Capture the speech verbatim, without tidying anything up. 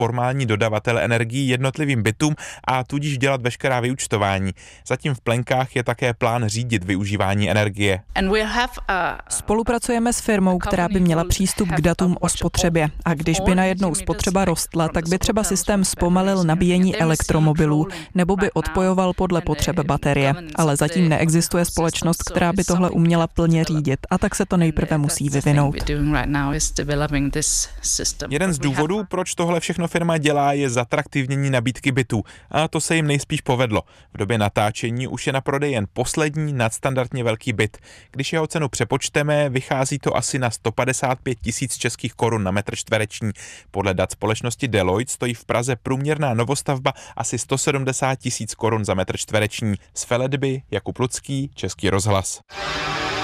formální dodavatel energií jednotlivým bytům a tudíž dělat veškerá vyúčtování. Zatím v plenkách je také plán řídit využívání energie. Spolupracujeme s firmou, která by měla přístup k datům o spotřebě. A když by najednou spotřeba rostla, tak by třeba systém zpomalil nabíjení elektromobilů nebo by odpojoval podle potřeb baterie. Ale zatím neexistuje společnost, která by tohle uměla plně řídit, a tak se to nejprve musí vyvinout. Jeden z důvodů, proč tohle všechno firma dělá, je zatraktivnění nabídky bytů. A to se jim nejspíš povedlo. V době natáčení už je na prodej jen poslední nadstandardně velký byt. Když jeho cenu přepočteme, vychází to asi na sto padesát pět tisíc českých korun na metr čtvereční. Podle dat společnosti Deloitte stojí v Praze průměrná novostavba asi sto sedmdesát tisíc korun za metr čtvereční. Z Feledby Jakub Lucký, Český rozhlas.